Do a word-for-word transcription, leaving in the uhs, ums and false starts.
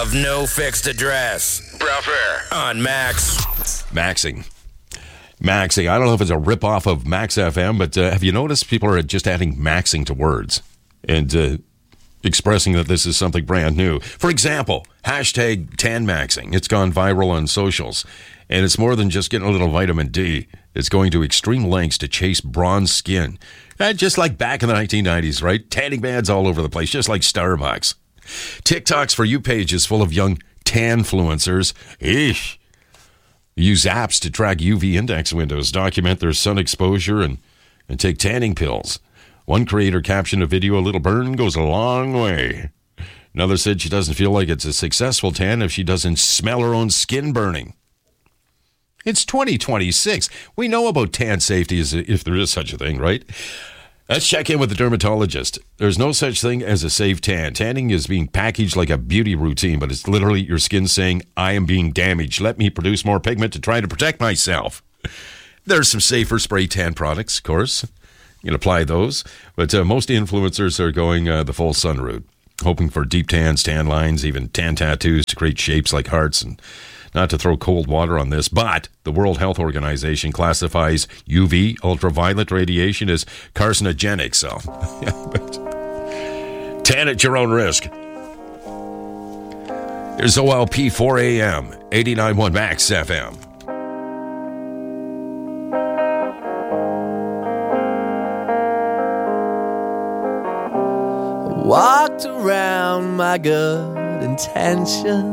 of No Fixed Address. Bruffer on Max. Maxing. Maxing. I don't know if it's a ripoff of Max F M, but uh, have you noticed people are just adding maxing to words and uh, expressing that this is something brand new? For example, hashtag tan maxing. It's gone viral on socials, and it's more than just getting a little vitamin D. It's going to extreme lengths to chase bronze skin. Uh, just like back in the nineteen nineties, right? Tanning bands all over the place, just like Starbucks. TikTok's For You page is full of young tan-fluencers. Eesh. Use apps to track U V index windows, document their sun exposure, and, and take tanning pills. One creator captioned a video, "A little burn goes a long way." Another said she doesn't feel like it's a successful tan if she doesn't smell her own skin burning. It's twenty twenty-six. We know about tan safety, if there is such a thing, right? Let's check in with the dermatologist. There's no such thing as a safe tan. Tanning is being packaged like a beauty routine, but it's literally your skin saying, "I am being damaged. Let me produce more pigment to try to protect myself." There's some safer spray tan products, of course. You can apply those. But uh, most influencers are going uh, the full sun route, hoping for deep tans, tan lines, even tan tattoos to create shapes like hearts. And not to throw cold water on this, but the World Health Organization classifies U V, ultraviolet radiation, as carcinogenic. So, yeah, but tan at your own risk. Here's O L P four A M, eighty-nine point one Max F M. Walked around my good intention,